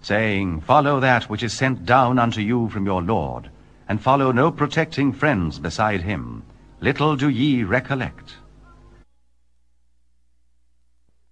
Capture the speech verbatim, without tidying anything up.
saying, Follow that which is sent down unto you from your Lord, and follow no protecting friends beside him. Little do ye recollect.